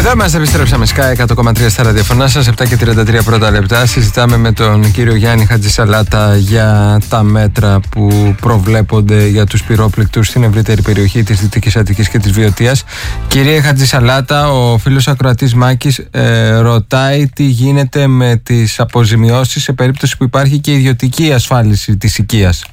Εδώ είμαστε, επιστρέψαμε Sky 100,3 στα ραδιοφωνά σας, 7 και 33 πρώτα λεπτά. Συζητάμε με τον κύριο Γιάννη Χατζησαλάτα για τα μέτρα που προβλέπονται για τους πυρόπληκτους στην ευρύτερη περιοχή της Δυτικής Αττικής και της Βιωτίας. Κύριε Χατζησαλάτα, ο φίλος ακροατής Μάκης ρωτάει τι γίνεται με τις αποζημιώσεις σε περίπτωση που υπάρχει και ιδιωτική ασφάλιση της οικίας.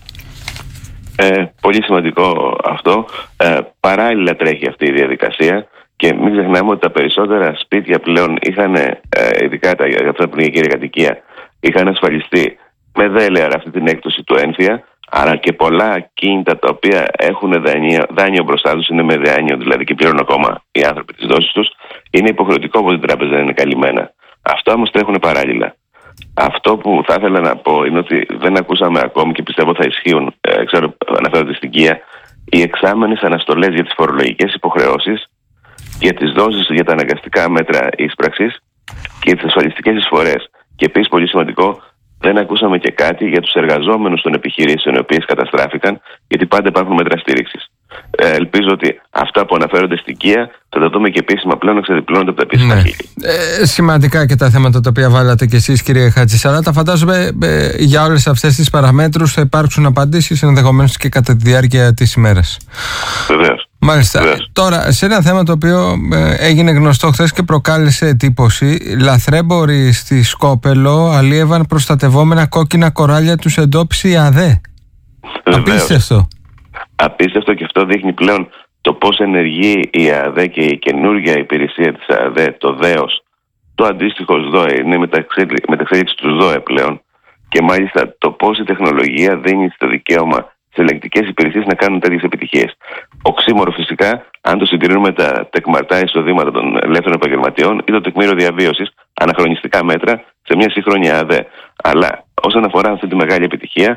Πολύ σημαντικό αυτό. Παράλληλα τρέχει αυτή η διαδικασία. Και μην ξεχνάμε ότι τα περισσότερα σπίτια πλέον είχαν, ειδικά για αυτά που είναι η κύρια κατοικία, είχαν ασφαλιστεί με δέλεαρα αυτή την έκπτωση του έμφυα, αλλά και πολλά κίνητα τα οποία έχουν δάνειο μπροστά τους, είναι με δάνειο δηλαδή και πληρώνουν ακόμα οι άνθρωποι τις δόσεις τους, είναι υποχρεωτικό από την τράπεζα να είναι καλυμμένα. Αυτά όμως τρέχουν παράλληλα. Αυτό που θα ήθελα να πω είναι ότι δεν ακούσαμε ακόμη και πιστεύω θα ισχύουν, ξέρω, αναφέρονται στην ΚΙΑ, οι εξάμενες αναστολές για τις φορολογικές υποχρεώσεις, για τις δόσεις για τα αναγκαστικά μέτρα ίσπραξης και για τις ασφαλιστικές εισφορές. Και επίσης, πολύ σημαντικό, δεν ακούσαμε και κάτι για τους εργαζόμενους των επιχειρήσεων οι οποίες καταστράφηκαν, γιατί πάντα υπάρχουν μέτρα στήριξης. Ελπίζω ότι αυτά που αναφέρονται στην ΚΙΑ θα τα δούμε και επίσημα πλέον να ξεδιπλώνονται από τα επίσημα χείλη. Σημαντικά και τα θέματα τα οποία βάλατε και εσείς, κύριε Χατζησαλάτα. Φαντάζομαι για όλες αυτές τις παραμέτρους θα υπάρξουν απαντήσεις ενδεχομένως και κατά τη διάρκεια της ημέρας. Βεβαίως. Μάλιστα. Τώρα, σε ένα θέμα το οποίο έγινε γνωστό χθες και προκάλεσε εντύπωση, λαθρέμποροι στη Σκόπελο αλίευαν προστατευόμενα κόκκινα κοράλια, τους εντόπισε η ΑΔΕ. Απίστευτο. Απίστευτο, και αυτό δείχνει πλέον το πώς ενεργεί η ΑΔΕ και η καινούργια υπηρεσία της ΑΔΕ, το ΔΕΟΣ, το αντίστοιχο ΔΟΕ, είναι μεταξέλιξη του ΔΟΕ πλέον, και μάλιστα το πώς η τεχνολογία δίνει στο δικαίωμα σε ελεγκτικές υπηρεσίες να κάνουν τέτοιες επιτυχίες. Οξύμορο φυσικά, αν το συντηρούμε τα τεκμαρτά εισοδήματα των ελεύθερων επαγγελματιών ή το τεκμήριο διαβίωσης, αναχρονιστικά μέτρα σε μια σύγχρονη ΑΔΕ. Αλλά όσον αφορά αυτή τη μεγάλη επιτυχία,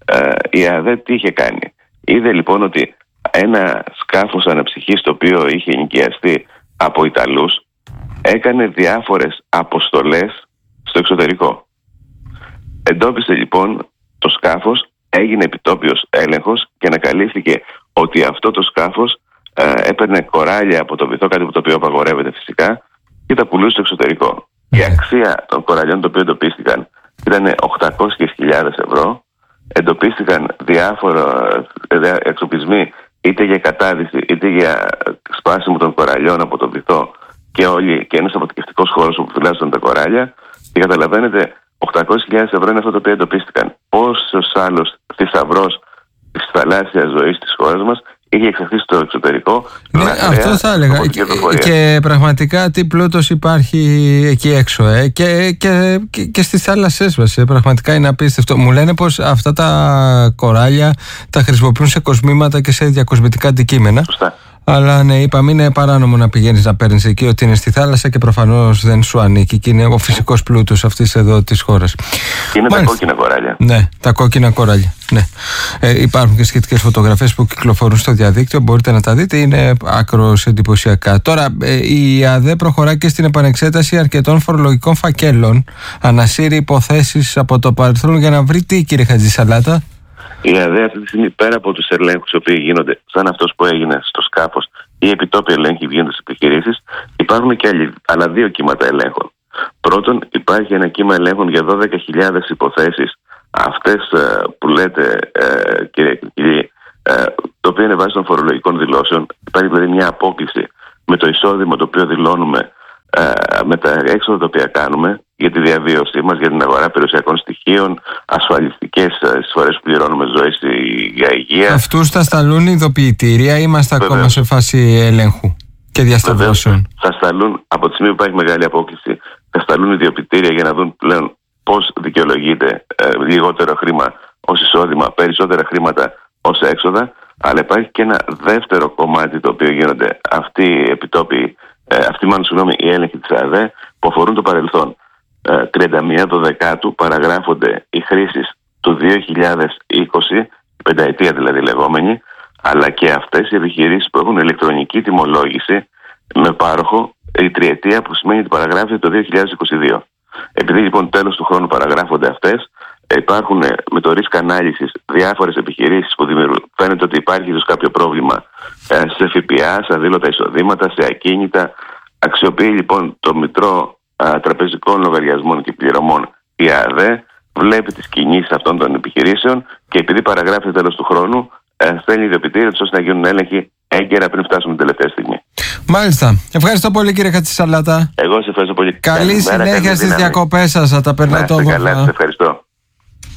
η ΑΔΕ τι είχε κάνει? Είδε λοιπόν ότι ένα σκάφος αναψυχής το οποίο είχε ενοικιαστεί από Ιταλούς έκανε διάφορες αποστολές στο εξωτερικό. Εντόπισε λοιπόν το σκάφος, έγινε επιτόπιος έλεγχος και ανακαλύφθηκε ότι αυτό το σκάφος έπαιρνε κοράλια από το βυθό, κάτι που το οποίο απαγορεύεται φυσικά, και τα πουλούσε στο εξωτερικό. Η αξία των κοραλιών το οποίο εντοπίστηκαν ήταν 800.000 ευρώ. Εντοπίστηκαν διάφορα εξοπλισμοί είτε για κατάδυση είτε για σπάσιμο των κοραλιών από το βυθό και ένας αποθηκευτικός χώρος όπου φυλάσσονταν τα κοράλια, και καταλαβαίνετε, 800.000 ευρώ είναι αυτό το οποίο εντοπίστηκαν. Πόσος άλλος θησαυρός της θαλάσσιας ζωής της χώρας μας είχε εξαχθεί στο εξωτερικό? Ναι, αυτό θα έλεγα. Και πραγματικά τι πλούτος υπάρχει εκεί έξω, και στις θάλασσές μας. Πραγματικά είναι απίστευτο. Μου λένε πως αυτά τα κοράλια τα χρησιμοποιούν σε κοσμήματα και σε διακοσμητικά αντικείμενα. Σωστά. Αλλά ναι, είπαμε, είναι παράνομο να πηγαίνεις να παίρνεις εκεί ότι είναι στη θάλασσα και προφανώς δεν σου ανήκει και είναι ο φυσικός πλούτος αυτής εδώ της χώρας. Είναι τα κόκκινα κοράλια. Ναι, τα κόκκινα κοράλια. Ναι. Υπάρχουν και σχετικές φωτογραφίες που κυκλοφορούν στο διαδίκτυο, μπορείτε να τα δείτε, είναι άκρως εντυπωσιακά. Τώρα, η ΑΔΕ προχωρά και στην επανεξέταση αρκετών φορολογικών φακέλων, ανασύρει υποθέσεις από το παρελθόν για να βρει τι, κύριε Χατζησαλάτα? Η ΑΔΕ αυτή τη στιγμή, πέρα από τους ελέγχους οι οποίοι γίνονται, σαν αυτός που έγινε στο σκάφος, ή επιτόπιοι ελέγχοι που γίνονται στις επιχειρήσεις, υπάρχουν και άλλα δύο κύματα ελέγχων. Πρώτον, υπάρχει ένα κύμα ελέγχων για 12.000 υποθέσεις, αυτές που λέτε, κύριε, το οποίο είναι βάση των φορολογικών δηλώσεων. Υπάρχει δηλαδή μια απόκληση με το εισόδημα το οποίο δηλώνουμε, με τα έξοδα τα οποία κάνουμε για τη διαβίωσή μας, για την αγορά περιουσιακών στοιχείων, ασφαλιστικές εισφορές που πληρώνουμε, ζωές για υγεία. Αυτούς θα σταλούν ειδοποιητήρια ή είμαστε ακόμα σε φάση ελέγχου και διασταυρώσεων? Θα σταλούν, από τη στιγμή που υπάρχει μεγάλη απόκληση, θα σταλούν ειδοποιητήρια για να δουν πλέον πώς δικαιολογείται λιγότερο χρήμα ως εισόδημα, περισσότερα χρήματα ως έξοδα. Αλλά υπάρχει και ένα δεύτερο κομμάτι το οποίο γίνονται αυτοί οι επιτόπιοι, οι έλεγχοι της ΑΔΕ που αφορούν το παρελθόν. 31 το δεκάτου παραγράφονται οι χρήσεις του 2020, η πενταετία δηλαδή λεγόμενη, αλλά και αυτές οι επιχειρήσεις που έχουν ηλεκτρονική τιμολόγηση με πάροχο η τριετία, που σημαίνει ότι παραγράφεται το 2022. Επειδή λοιπόν τέλος του χρόνου παραγράφονται αυτές, υπάρχουν με το risk analysis διάφορες επιχειρήσεις που φαίνεται ότι υπάρχει ίσως κάποιο πρόβλημα σε ΦΠΑ, σε αδήλωτα εισοδήματα, σε ακίνητα, Αξιοποιεί λοιπόν το Μητρό Τραπεζικών Λογαριασμών και Πληρωμών, η ΑΔΕ, βλέπει τις κινήσεις αυτών των επιχειρήσεων και επειδή παραγράφει το τέλος του χρόνου, στέλνει ιδιοποιητήρια ώστε να γίνουν έλεγχοι έγκαιρα πριν φτάσουμε την τελευταία στιγμή. Μάλιστα. Ευχαριστώ πολύ, κύριε Χατζησαλάτα. Εγώ σε ευχαριστώ πολύ. Καλή συνέχεια στις διακοπές σας. Θα τα περνάτε όμορφα. Καλά, σε ευχαριστώ.